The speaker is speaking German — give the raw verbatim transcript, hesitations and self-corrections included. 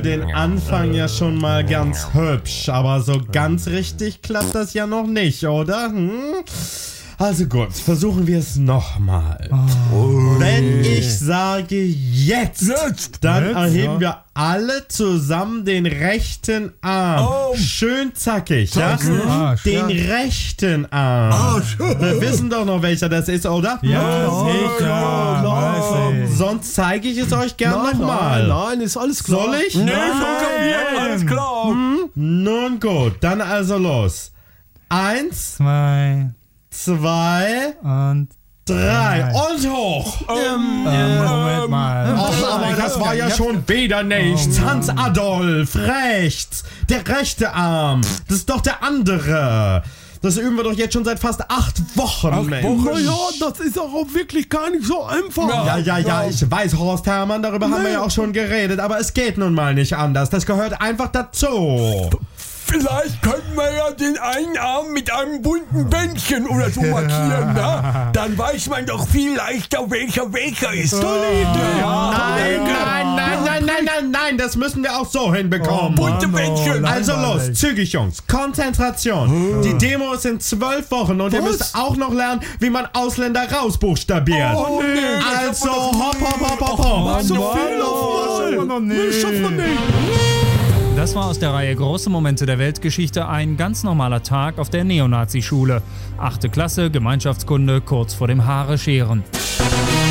den Anfang ja schon mal ganz hübsch, aber so ganz richtig klappt das ja noch nicht, oder? Hm? Also gut, versuchen wir es nochmal. Oh. Wenn ich sage jetzt, jetzt dann jetzt, erheben ja. wir alle zusammen den rechten Arm. Oh. Schön zackig, ja? Arsch, den ja. rechten Arm. Arsch. Wir wissen doch noch, welcher das ist, oder? Ja, oh, sicher. Ja, sonst zeige ich es euch gerne nochmal. Nein, nein, ist alles klar. Soll ich? Nee, schon alles klar. Hm? Nun gut, dann also los. Eins. Zwei. Zwei und drei und hoch. Ähm, ähm, Moment mal. Ach, aber das war ja schon wieder nichts. Hans Adolf, rechts. Der rechte Arm. Das ist doch der andere. Das üben wir doch jetzt schon seit fast acht Wochen, Acht Mensch. Wochen? Naja, das ist auch wirklich gar nicht so einfach. Ja, ja, ja, ich weiß, Horst Hermann, darüber nee. haben wir ja auch schon geredet, aber es geht nun mal nicht anders. Das gehört einfach dazu. Vielleicht könnten wir ja den einen Arm mit einem bunten Bändchen oder so markieren, ne? Dann weiß man doch viel leichter, welcher welcher ist. Tolle Idee. Ja, nein, nein, nein, nein, nein, nein, nein, das müssen wir auch so hinbekommen. Oh, bunte Bändchen. Also los, zügig, Jungs. Konzentration. Die Demo ist in zwölf Wochen und Was? ihr müsst auch noch lernen, wie man Ausländer rausbuchstabiert. Oh, nee. Also hopp, hopp, hopp, hopp, hopp. So viel auf schaffen wir noch nicht. Nee, schaffen wir nicht. Das war aus der Reihe Große Momente der Weltgeschichte ein ganz normaler Tag auf der Neonazi-Schule. Achte Klasse, Gemeinschaftskunde, kurz vor dem Haare scheren.